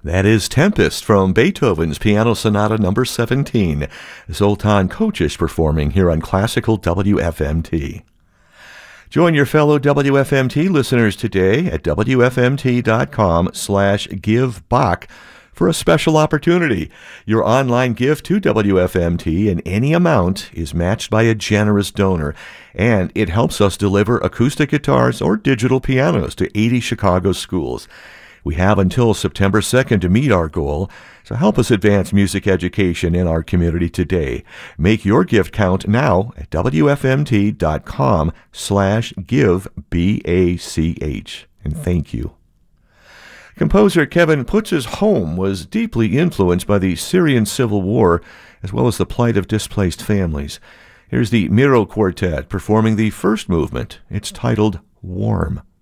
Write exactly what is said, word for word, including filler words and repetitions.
That is Tempest from Beethoven's Piano Sonata number seventeen. Zoltan Kochish performing here on Classical W F M T. Join your fellow W F M T listeners today at W F M T dot com slash give Bach for a special opportunity. Your online gift to W F M T in any amount is matched by a generous donor, and it helps us deliver acoustic guitars or digital pianos to eighty Chicago schools. We have until September second to meet our goal, so help us advance music education in our community today. Make your gift count now at W F M T dot com slash give B A C H. And thank you. Composer Kevin Putz's home was deeply influenced by the Syrian civil war, as well as the plight of displaced families. Here's the Miro Quartet performing the first movement. It's titled Warm.